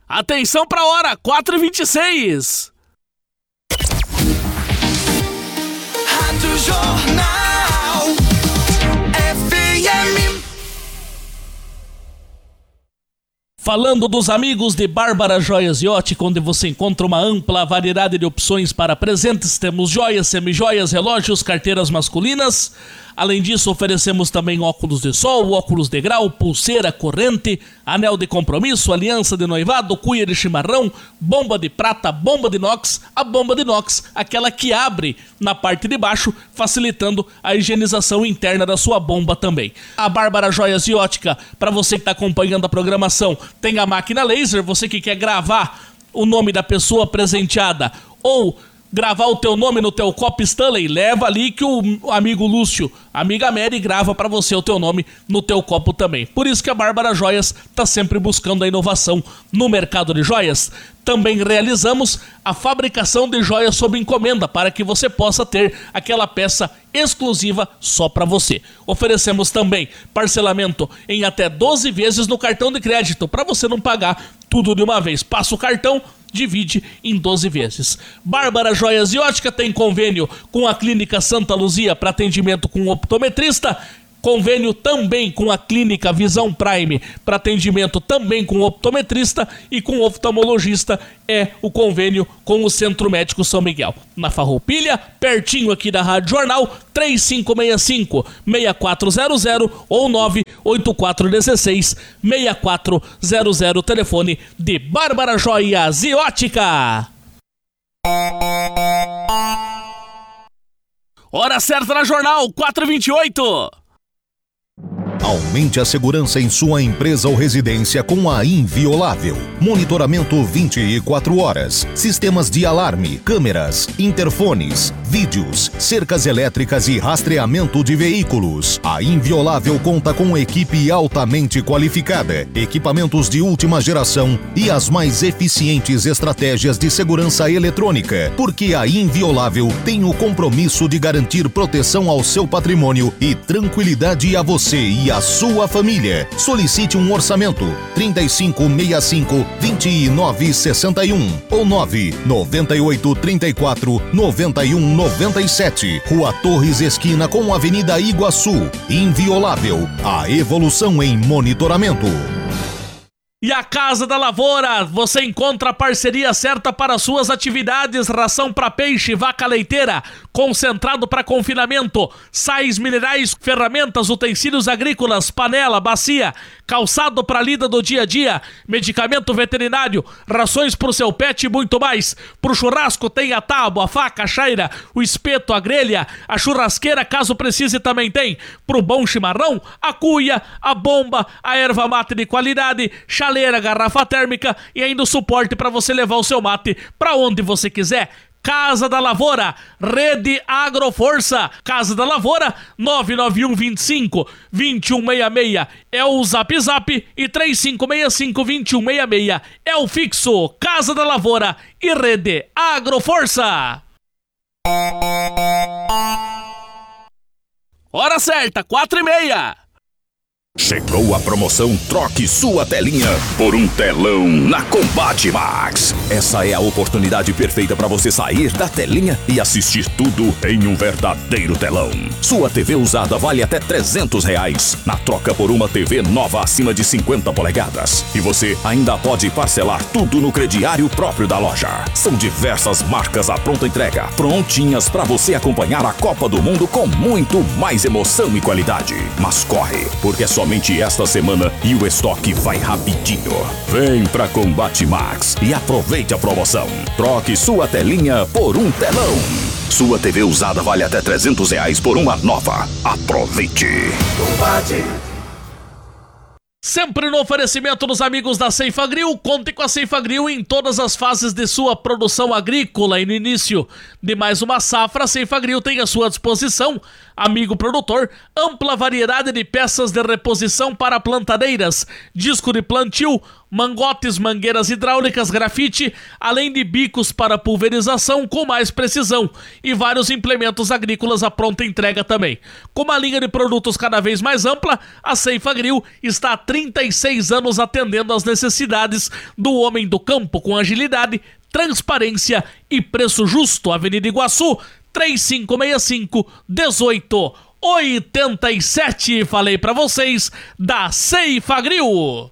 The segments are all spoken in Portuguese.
Atenção pra hora, 4h26. Rádio Jornal FM. Falando dos amigos de Bárbara Joias e Ótica, onde você encontra uma ampla variedade de opções para presentes. Temos joias, semijoias, relógios, carteiras masculinas. Além disso, oferecemos também óculos de sol, óculos de grau, pulseira, corrente, anel de compromisso, aliança de noivado, cuia de chimarrão, bomba de prata, bomba de inox. A bomba de inox, aquela que abre na parte de baixo, facilitando a higienização interna da sua bomba também. A Bárbara Joias e Ótica, para você que está acompanhando a programação, tem a máquina laser. Você que quer gravar o nome da pessoa presenteada ou gravar o teu nome no teu copo Stanley, leva ali que o amigo Lúcio, a amiga Mary, grava para você o teu nome no teu copo também. Por isso que a Bárbara Joias está sempre buscando a inovação no mercado de joias. Também realizamos a fabricação de joias sob encomenda para que você possa ter aquela peça exclusiva só para você. Oferecemos também parcelamento em até 12 vezes no cartão de crédito para você não pagar tudo de uma vez. Passa o cartão, divide em 12 vezes. Bárbara Joias e Ótica tem convênio com a Clínica Santa Luzia para atendimento com optometrista. Convênio também com a Clínica Visão Prime para atendimento também com optometrista, e com oftalmologista é o convênio com o Centro Médico São Miguel. Na Farroupilha, pertinho aqui da Rádio Jornal, 3565-6400 ou 98416-6400, telefone de Bárbara Joias e Ótica. Hora certa na Jornal, 4h28. Aumente a segurança em sua empresa ou residência com a Inviolável. Monitoramento 24 horas. Sistemas de alarme, câmeras, interfones, vídeos, cercas elétricas e rastreamento de veículos. A Inviolável conta com equipe altamente qualificada, equipamentos de última geração e as mais eficientes estratégias de segurança eletrônica. Porque a Inviolável tem o compromisso de garantir proteção ao seu patrimônio e tranquilidade a você e a sua família. Solicite um orçamento 3565-2961 ou 99834-9197. Rua Torres, esquina com Avenida Iguaçu. Inviolável, a evolução em monitoramento. E a Casa da Lavoura, você encontra a parceria certa para suas atividades: ração para peixe, vaca leiteira, concentrado para confinamento, sais minerais, ferramentas, utensílios agrícolas, panela, bacia, calçado para lida do dia a dia, medicamento veterinário, rações para o seu pet e muito mais. Para o churrasco tem a tábua, a faca, a chaira, o espeto, a grelha, a churrasqueira, caso precise, também tem. Para o bom chimarrão, a cuia, a bomba, a erva mate de qualidade, chaleira, garrafa térmica e ainda o suporte para você levar o seu mate para onde você quiser. Casa da Lavoura, Rede Agroforça. Casa da Lavoura, 99125-2166 é o Zap Zap e 3565-2166 é o fixo. Casa da Lavoura e Rede Agroforça. Hora certa, 4h30. Chegou a promoção Troque Sua Telinha por um telão na Combate Max. Essa é a oportunidade perfeita para você sair da telinha e assistir tudo em um verdadeiro telão. Sua TV usada vale até R$300 na troca por uma TV nova acima de 50 polegadas. E você ainda pode parcelar tudo no crediário próprio da loja. São diversas marcas à pronta entrega, prontinhas para você acompanhar a Copa do Mundo com muito mais emoção e qualidade. Mas corre, porque é somente esta semana e o estoque vai rapidinho. Vem pra Combate Max e aproveite a promoção. Troque sua telinha por um telão. Sua TV usada vale até R$300 por uma nova. Aproveite. Combate. Sempre no oferecimento dos amigos da Ceifa Grill. Conte com a Ceifa Grill em todas as fases de sua produção agrícola. E no início de mais uma safra, a Ceifa Grill tem à sua disposição Amigo produtor, ampla variedade de peças de reposição para plantadeiras, disco de plantio, mangotes, mangueiras hidráulicas, grafite, além de bicos para pulverização com mais precisão e vários implementos agrícolas à pronta entrega também. Com uma linha de produtos cada vez mais ampla, a Ceifagril está há 36 anos atendendo às necessidades do homem do campo com agilidade, transparência e preço justo. Avenida Iguaçu, 3565-1887. Falei pra vocês da Ceifagril.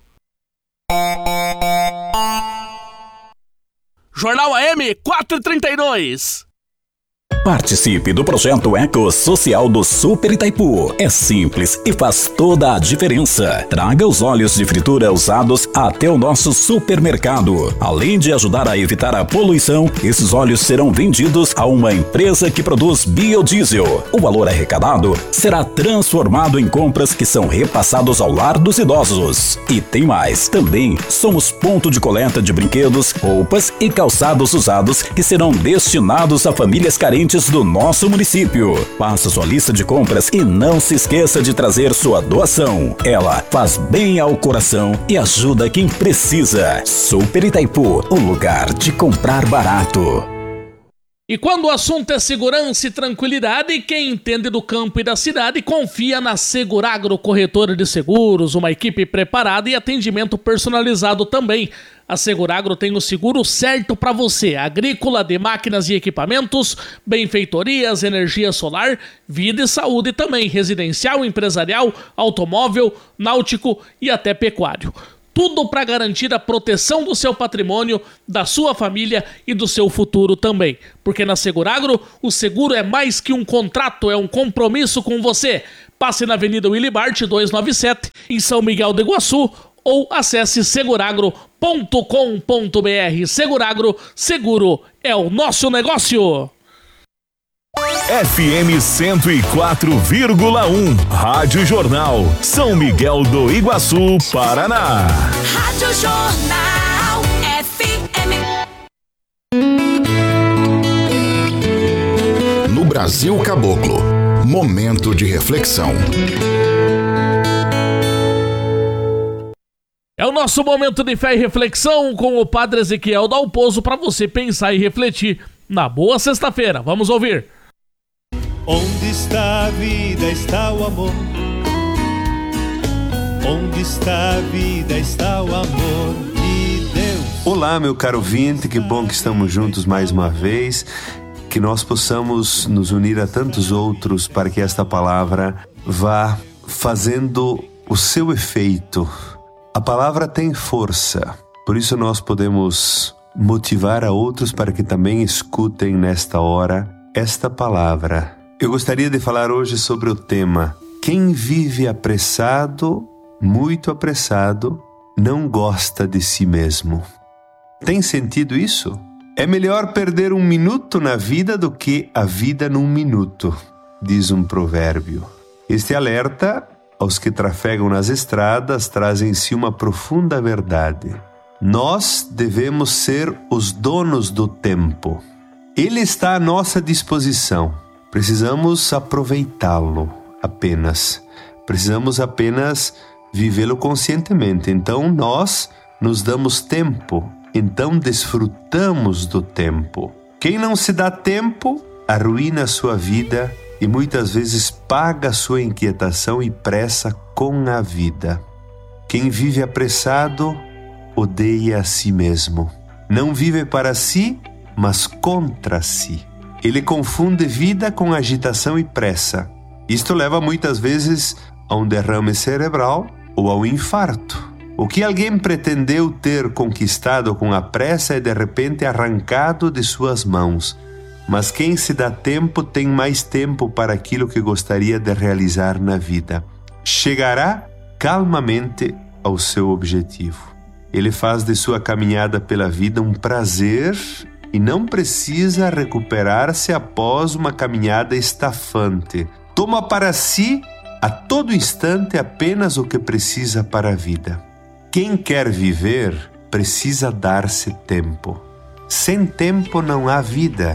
Jornal AM 432. Participe do projeto Ecossocial do Super Itaipu. É simples e faz toda a diferença. Traga os óleos de fritura usados até o nosso supermercado. Além de ajudar a evitar a poluição, esses óleos serão vendidos a uma empresa que produz biodiesel. O valor arrecadado será transformado em compras que são repassados ao lar dos idosos. E tem mais, também somos ponto de coleta de brinquedos, roupas e calçados usados que serão destinados a famílias carentes do nosso município. Faça sua lista de compras e não se esqueça de trazer sua doação. Ela faz bem ao coração e ajuda quem precisa. Super Itaipu, o lugar de comprar barato. E quando o assunto é segurança e tranquilidade, quem entende do campo e da cidade confia na Seguragro, corretora de seguros, uma equipe preparada e atendimento personalizado também. A Seguragro tem o seguro certo para você: agrícola, de máquinas e equipamentos, benfeitorias, energia solar, vida e saúde também, residencial, empresarial, automóvel, náutico e até pecuário. Tudo para garantir a proteção do seu patrimônio, da sua família e do seu futuro também. Porque na Seguragro, o seguro é mais que um contrato, é um compromisso com você. Passe na Avenida Willy Bart 297, em São Miguel do Iguaçu, ou acesse seguragro.com.br. Seguragro, seguro é o nosso negócio. FM 104,1, Rádio Jornal, São Miguel do Iguaçu, Paraná. Rádio Jornal FM. No Brasil Caboclo, momento de reflexão. É o nosso momento de fé e reflexão com o Padre Ezequiel Dalpozo para você pensar e refletir na boa sexta-feira. Vamos ouvir. Onde está a vida, está o amor. Onde está a vida, está o amor de Deus. Olá, meu caro ouvinte, que bom que estamos juntos mais uma vez. Que nós possamos nos unir a tantos outros para que esta palavra vá fazendo o seu efeito. A palavra tem força, por isso nós podemos motivar a outros para que também escutem nesta hora esta palavra. Eu gostaria de falar hoje sobre o tema: quem vive apressado, muito apressado, não gosta de si mesmo. Tem sentido isso? É melhor perder um minuto na vida do que a vida num minuto, diz um provérbio. Este alerta aos que trafegam nas estradas traz em si uma profunda verdade. Nós devemos ser os donos do tempo. Ele está à nossa disposição. Precisamos aproveitá-lo apenas. Precisamos apenas vivê-lo conscientemente. Então nós nos damos tempo. Então desfrutamos do tempo. Quem não se dá tempo, arruína a sua vida e muitas vezes paga sua inquietação e pressa com a vida. Quem vive apressado, odeia a si mesmo. Não vive para si, mas contra si. Ele confunde vida com agitação e pressa. Isto leva muitas vezes a um derrame cerebral ou ao infarto. O que alguém pretendeu ter conquistado com a pressa é de repente arrancado de suas mãos. Mas quem se dá tempo tem mais tempo para aquilo que gostaria de realizar na vida. Chegará calmamente ao seu objetivo. Ele faz de sua caminhada pela vida um prazer e não precisa recuperar-se após uma caminhada estafante. Toma para si a todo instante apenas o que precisa para a vida. Quem quer viver precisa dar-se tempo. Sem tempo não há vida.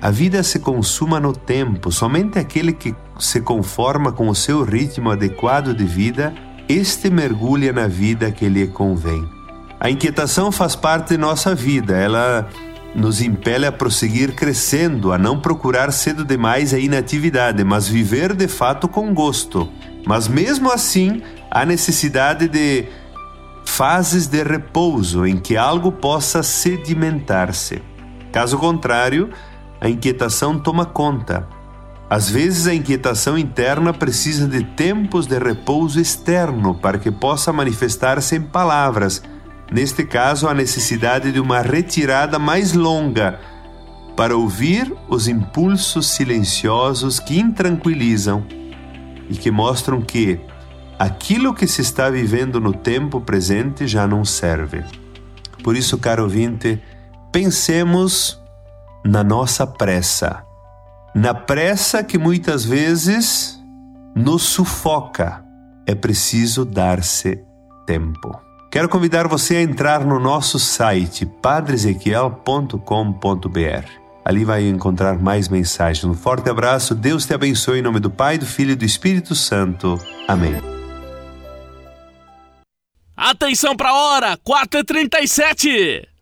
a vida se consuma no tempo. Somente aquele que se conforma com o seu ritmo adequado de vida, este mergulha na vida que lhe convém. A inquietação faz parte de nossa vida. Ela nos impele a prosseguir crescendo, a não procurar cedo demais a inatividade, mas viver de fato com gosto. Mas mesmo assim, há necessidade de fases de repouso em que algo possa sedimentar-se. Caso contrário, a inquietação toma conta. Às vezes a inquietação interna precisa de tempos de repouso externo para que possa manifestar-se em palavras. Neste caso, a necessidade de uma retirada mais longa para ouvir os impulsos silenciosos que intranquilizam e que mostram que aquilo que se está vivendo no tempo presente já não serve. Por isso, caro ouvinte, pensemos na nossa pressa. Na pressa que muitas vezes nos sufoca. É preciso dar-se tempo. Quero convidar você a entrar no nosso site padreezequiel.com.br. Ali vai encontrar mais mensagens. Um forte abraço, Deus te abençoe em nome do Pai, do Filho e do Espírito Santo. Amém. Atenção para a hora, 4h37.